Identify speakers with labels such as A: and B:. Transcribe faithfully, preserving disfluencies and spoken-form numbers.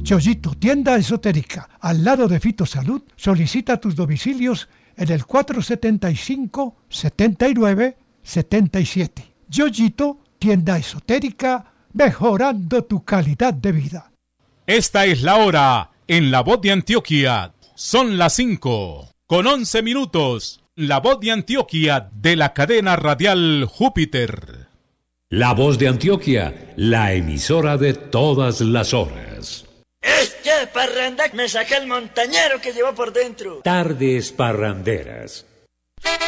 A: Yoyito, tienda esotérica, al lado de Fitosalud. Solicita tus domicilios en el cuatro setenta y cinco, setenta y nueve, setenta y siete. Yoyito, tienda esotérica, mejorando tu calidad de vida.
B: Esta es la hora en La Voz de Antioquia. Son las cinco con once minutos. La Voz de Antioquia de la cadena radial Júpiter.
C: La Voz de Antioquia, la emisora de todas las horas.
D: ¡Este parranda! Me saca el montañero que llevo por dentro.
C: Tardes parranderas.